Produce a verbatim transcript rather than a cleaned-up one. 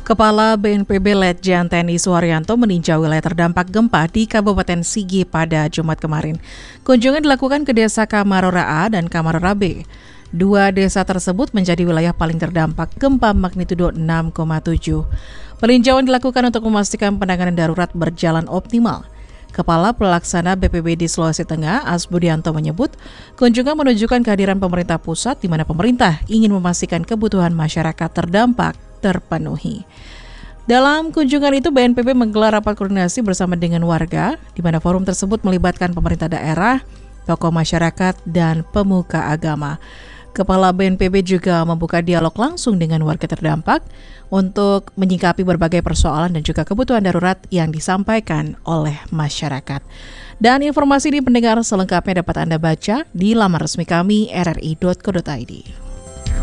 Kepala B N P B Letjen T N I Suharyanto meninjau wilayah terdampak gempa di Kabupaten Sigi pada Jumat kemarin. Kunjungan dilakukan ke Desa Kamarora A dan Kamarora B. Dua desa tersebut menjadi wilayah paling terdampak gempa magnitudo enam koma tujuh. Peninjauan dilakukan untuk memastikan penanganan darurat berjalan optimal. Kepala Pelaksana B P B D Sulawesi Tengah, Asbudianto menyebut, kunjungan menunjukkan kehadiran pemerintah pusat di mana pemerintah ingin memastikan kebutuhan masyarakat terdampak terpenuhi. Dalam kunjungan itu, B N P B menggelar rapat koordinasi bersama dengan warga, di mana forum tersebut melibatkan pemerintah daerah, tokoh masyarakat, dan pemuka agama. Kepala B N P B juga membuka dialog langsung dengan warga terdampak untuk menyikapi berbagai persoalan dan juga kebutuhan darurat yang disampaikan oleh masyarakat. Dan informasi ini pendengar selengkapnya dapat Anda baca di laman resmi kami r r i dot co dot i d.